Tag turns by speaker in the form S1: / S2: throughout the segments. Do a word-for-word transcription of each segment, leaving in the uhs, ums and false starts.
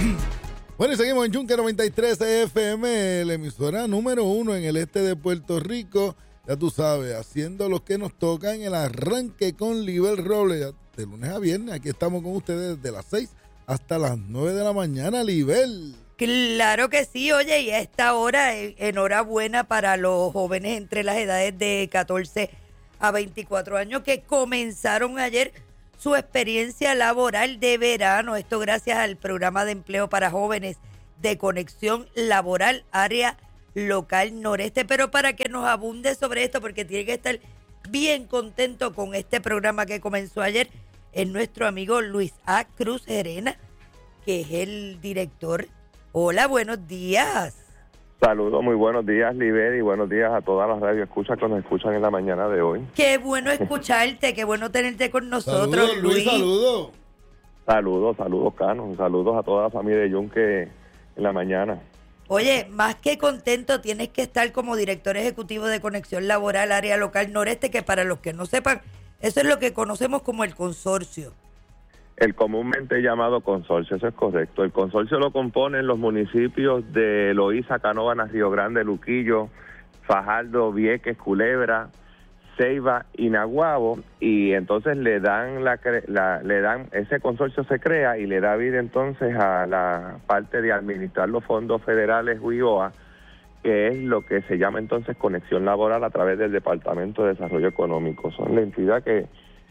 S1: Bueno, y seguimos en Yunque noventa y tres F M, la emisora número uno en el este de Puerto Rico. Ya tú sabes, haciendo lo que nos toca en el arranque con Libel Robles. De lunes a viernes, aquí estamos con ustedes desde las seis hasta las nueve de la mañana, Libel.
S2: Claro que sí, oye, y a esta hora, enhorabuena para los jóvenes entre las edades de catorce a veinticuatro años que comenzaron ayer su experiencia laboral de verano. Esto gracias al programa de empleo para jóvenes de Conexión Laboral Área Local Noreste. Pero para que nos abunde sobre esto, porque tiene que estar bien contento con este programa que comenzó ayer, es nuestro amigo Luis A. Cruz Gerena, que es el director. Hola, buenos días.
S3: Saludos, muy buenos días, Libel, y buenos días a todas las radioescuchas que nos escuchan en la mañana de hoy.
S2: Qué bueno escucharte, qué bueno tenerte con nosotros,
S1: Saludos, Luis.
S2: Luis.
S1: Saludos.
S3: Saludos, saludos, Cano. Saludos a toda la familia de Yunque en la mañana.
S2: Oye, más que contento, tienes que estar como director ejecutivo de Conexión Laboral Área Local Noreste, que para los que no sepan, eso es lo que conocemos como el consorcio.
S3: El comúnmente llamado consorcio, eso es correcto. El consorcio lo componen los municipios de Loíza, Canóvanas, Río Grande, Luquillo, Fajardo, Vieques, Culebra, Ceiba y Naguabo, y entonces le dan la, la le dan ese consorcio se crea y le da vida entonces a la parte de administrar los fondos federales U I O A, que es lo que se llama entonces Conexión Laboral a través del Departamento de Desarrollo Económico. Son la entidad que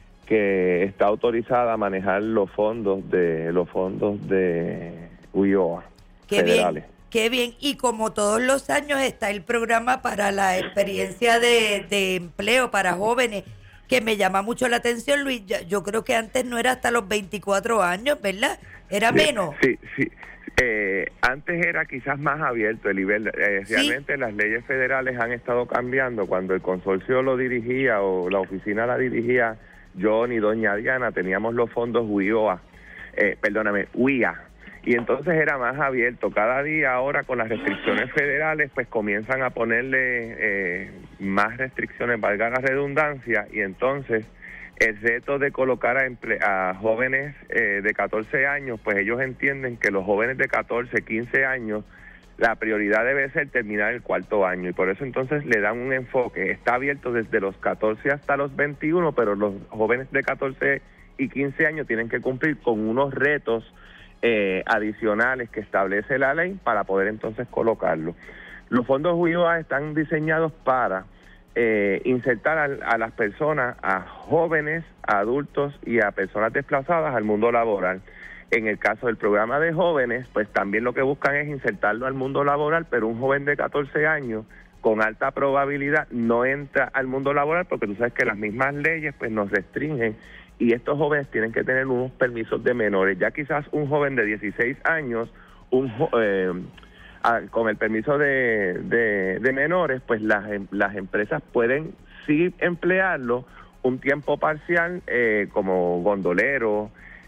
S3: que está autorizada a manejar los fondos de los fondos de U I O A
S2: qué
S3: federales.
S2: Bien, qué bien. Y como todos los años está el programa para la experiencia de, de empleo para jóvenes, que me llama mucho la atención, Luis. Yo creo que antes no era hasta los veinticuatro años, ¿verdad? Era
S3: sí,
S2: menos.
S3: Sí, sí. Eh, antes era quizás más abierto el nivel. Eh, ¿Sí? Realmente las leyes federales han estado cambiando. Cuando el consorcio lo dirigía o la oficina la dirigía John y doña Diana, teníamos los fondos U I O A, eh, perdóname, U I A, y entonces era más abierto. Cada día ahora con las restricciones federales pues comienzan a ponerle eh, más restricciones, valga la redundancia, y entonces el reto de colocar a, emple a jóvenes eh, de catorce años, pues ellos entienden que los jóvenes de catorce, quince años, la prioridad debe ser terminar el cuarto año, y por eso entonces le dan un enfoque. Está abierto desde los catorce hasta los veintiuno, pero los jóvenes de catorce y quince años tienen que cumplir con unos retos eh, adicionales que establece la ley para poder entonces colocarlo. Los fondos U I O A están diseñados para eh, insertar a, a las personas, a jóvenes, a adultos y a personas desplazadas al mundo laboral. En el caso del programa de jóvenes, pues también lo que buscan es insertarlo al mundo laboral, pero un joven de catorce años con alta probabilidad no entra al mundo laboral porque tú sabes que las mismas leyes pues nos restringen y estos jóvenes tienen que tener unos permisos de menores. Ya quizás un joven de dieciséis años, un eh, a, con el permiso de, de, de menores, pues las, las empresas pueden sí emplearlo un tiempo parcial eh, como gondolero,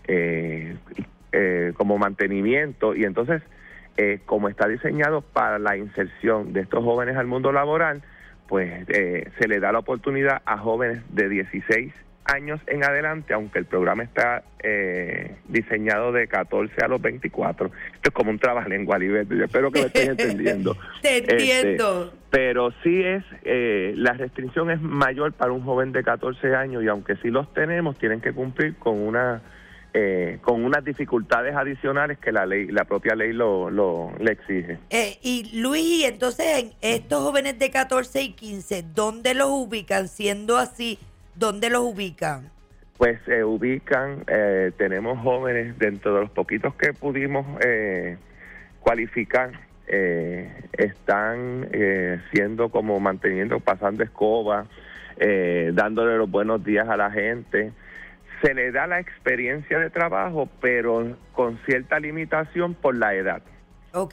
S3: eh, Eh, como mantenimiento, y entonces eh, como está diseñado para la inserción de estos jóvenes al mundo laboral, pues eh, se le da la oportunidad a jóvenes de dieciséis años en adelante, aunque el programa está eh, diseñado de catorce a los veinticuatro. Esto es como un trabalengua, Libel, yo espero que me estés entendiendo.
S2: Te entiendo.
S3: Este, pero sí es, eh, la restricción es mayor para un joven de catorce años, y aunque sí los tenemos, tienen que cumplir con una Eh, con unas dificultades adicionales que la ley, la propia ley lo, lo le exige.
S2: Eh, y Luis, y entonces en estos jóvenes de catorce y quince, ¿dónde los ubican? Siendo así, ¿dónde los ubican?
S3: Pues se eh, ubican, eh, tenemos jóvenes dentro de los poquitos que pudimos eh, cualificar, eh, están eh, siendo como manteniendo, pasando escoba, eh, dándole los buenos días a la gente. Se le da la experiencia de trabajo, pero con cierta limitación por la edad.
S2: Ok,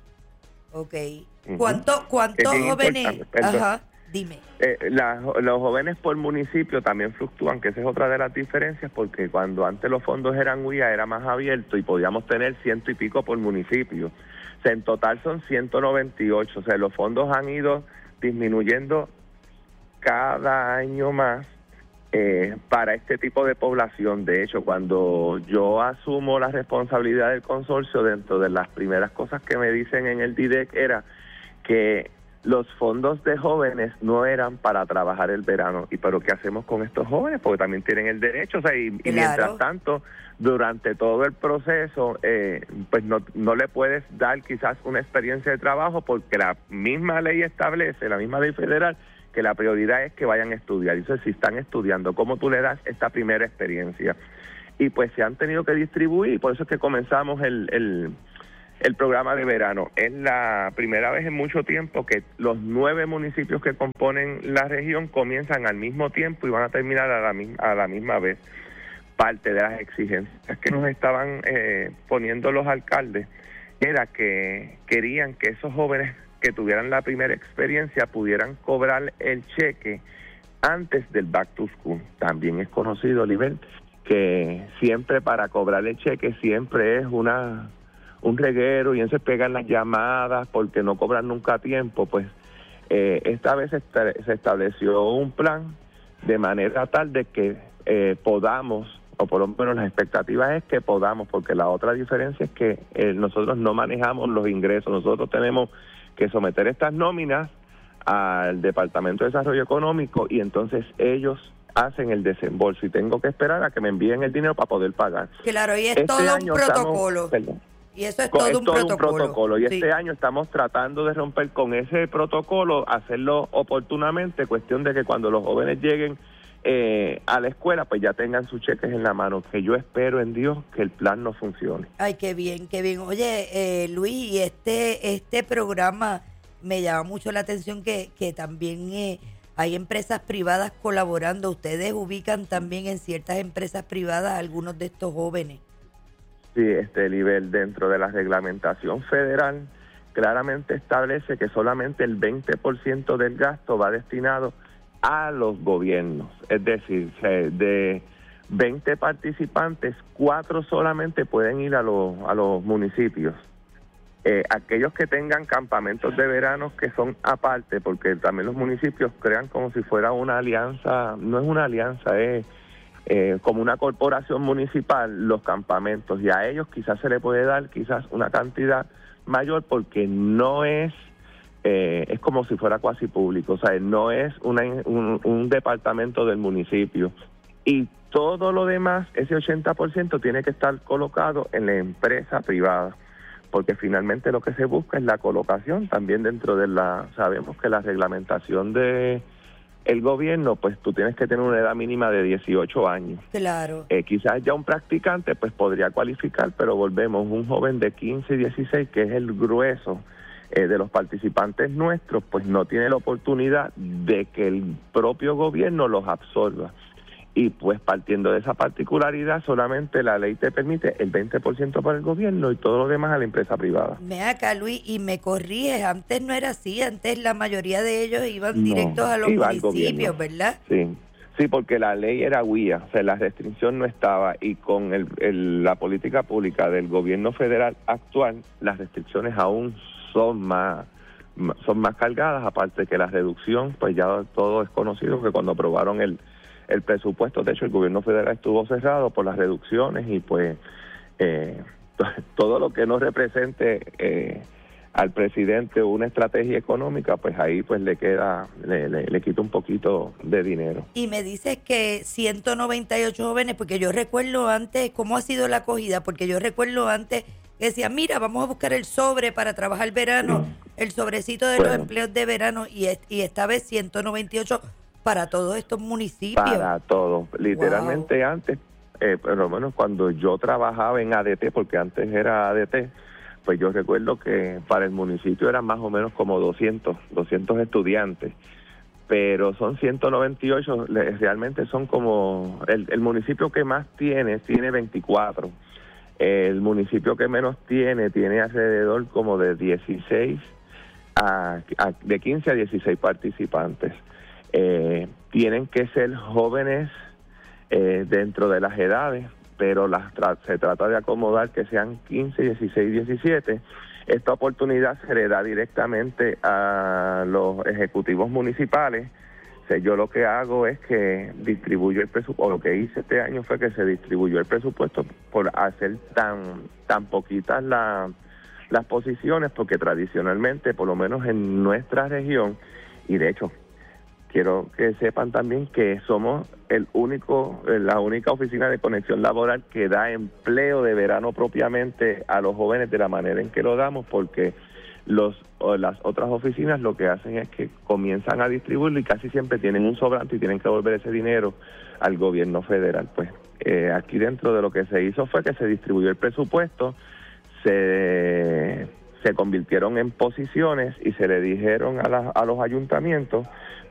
S2: ok. Uh-huh. ¿Cuánto, ¿Cuántos jóvenes? Ajá, dime.
S3: Eh, la, los jóvenes por municipio también fluctúan, que esa es otra de las diferencias, porque cuando antes los fondos eran U I A era más abierto y podíamos tener ciento y pico por municipio. O sea, en total son ciento noventa y ocho. O sea, los fondos han ido disminuyendo cada año más, eh, para este tipo de población. De hecho, cuando yo asumo la responsabilidad del consorcio, dentro de las primeras cosas que me dicen en el D I D E C era que los fondos de jóvenes no eran para trabajar el verano. ¿Y pero qué hacemos con estos jóvenes? Porque también tienen el derecho, o sea, y, y
S2: claro.
S3: mientras tanto, durante todo el proceso, eh, pues no, no le puedes dar quizás una experiencia de trabajo, porque la misma ley establece, la misma ley federal, que la prioridad es que vayan a estudiar. Entonces, si están estudiando, ¿cómo tú le das esta primera experiencia? Y pues se han tenido que distribuir, por eso es que comenzamos el... el el programa de verano. Es la primera vez en mucho tiempo que los nueve municipios que componen la región comienzan al mismo tiempo y van a terminar a la misma, a la misma vez. Parte de las exigencias que nos estaban eh, poniendo los alcaldes era que querían que esos jóvenes que tuvieran la primera experiencia pudieran cobrar el cheque antes del back to school. También es conocido, Oliver, que siempre para cobrar el cheque siempre es una... un reguero y entonces pegan las llamadas porque no cobran nunca a tiempo. Pues eh, esta vez se, se estableció un plan de manera tal de que eh, podamos, o por lo menos las expectativas es que podamos, porque la otra diferencia es que eh, nosotros no manejamos los ingresos, nosotros tenemos que someter estas nóminas al Departamento de Desarrollo Económico y entonces ellos hacen el desembolso y tengo que esperar a que me envíen el dinero para poder pagar.
S2: Claro, y es
S3: este
S2: todo un protocolo.
S3: Estamos,
S2: Y eso es todo,
S3: es
S2: un,
S3: todo
S2: protocolo.
S3: un protocolo. Y
S2: sí.
S3: este año estamos tratando de romper con ese protocolo, hacerlo oportunamente, cuestión de que cuando los jóvenes lleguen eh, a la escuela, pues ya tengan sus cheques en la mano, que yo espero en Dios que el plan no funcione.
S2: Ay, qué bien, qué bien. Oye, eh, Luis, y este este programa me llama mucho la atención que, que también eh, hay empresas privadas colaborando. Ustedes ubican también en ciertas empresas privadas a algunos de estos jóvenes.
S3: Sí, este nivel dentro de la reglamentación federal claramente establece que solamente el veinte por ciento del gasto va destinado a los gobiernos. Es decir, de veinte participantes, cuatro solamente pueden ir a los, a los municipios. Eh, aquellos que tengan campamentos de verano que son aparte, porque también los municipios crean como si fuera una alianza, no es una alianza, es... Eh, como una corporación municipal, los campamentos, y a ellos quizás se le puede dar quizás una cantidad mayor porque no es, eh, es como si fuera cuasi público, o sea, no es una, un, un departamento del municipio. Y todo lo demás, ese ochenta por ciento tiene que estar colocado en la empresa privada, porque finalmente lo que se busca es la colocación también dentro de la, sabemos que la reglamentación de el gobierno, pues tú tienes que tener una edad mínima de dieciocho años.
S2: Claro.
S3: Eh, quizás ya un practicante pues podría cualificar, pero volvemos, un joven de quince y dieciséis, que es el grueso eh, de los participantes nuestros, pues no tiene la oportunidad de que el propio gobierno los absorba. Y pues partiendo de esa particularidad, solamente la ley te permite el veinte por ciento para el gobierno y todo lo demás a la empresa privada.
S2: Ve acá, Luis, y me corriges, antes no era así, antes la mayoría de ellos iban
S3: No,
S2: directos a los
S3: iba al
S2: municipios,
S3: gobierno.
S2: ¿verdad?
S3: Sí, sí, porque la ley era guía, o sea, la restricción no estaba, y con el, el, la política pública del gobierno federal actual, las restricciones aún son más son más cargadas, aparte que la reducción, pues ya todo es conocido que cuando aprobaron el el presupuesto, de hecho el gobierno federal estuvo cerrado por las reducciones y pues eh, todo lo que no represente eh, al presidente una estrategia económica, pues ahí pues le queda, le, le, le quita un poquito de dinero.
S2: Y me dices que ciento noventa y ocho jóvenes, porque yo recuerdo antes, ¿cómo ha sido la acogida? Porque yo recuerdo antes que decían, mira, vamos a buscar el sobre para trabajar verano, el sobrecito de
S3: bueno,
S2: los empleos de verano, y, es, y esta vez ciento noventa y ocho para todos estos municipios.
S3: Para todos. Literalmente wow. Antes, eh, por lo menos cuando yo trabajaba en A D T, porque antes era A D T, pues yo recuerdo que para el municipio eran más o menos como doscientos, doscientos estudiantes, pero son ciento noventa y ocho, realmente son como, el, el municipio que más tiene, tiene veinticuatro, el municipio que menos tiene, tiene alrededor como de dieciséis, a, a, de quince a dieciséis participantes. Eh, tienen que ser jóvenes eh, dentro de las edades, pero las tra- se trata de acomodar que sean quince, dieciséis, diecisiete. Esta oportunidad se le da directamente a los ejecutivos municipales O sea, yo lo que hago es que distribuyo el presupuesto, o lo que hice este año fue que se distribuyó el presupuesto por hacer tan tan poquitas la, las posiciones, porque tradicionalmente, por lo menos en nuestra región, y de hecho, quiero que sepan también que somos el único, la única oficina de conexión laboral que da empleo de verano propiamente a los jóvenes de la manera en que lo damos, porque los o las otras oficinas lo que hacen es que comienzan a distribuirlo y casi siempre tienen un sobrante y tienen que devolver ese dinero al gobierno federal. Pues eh, aquí dentro de lo que se hizo fue que se distribuyó el presupuesto, se, se convirtieron en posiciones y se le dijeron a, la, a los ayuntamientos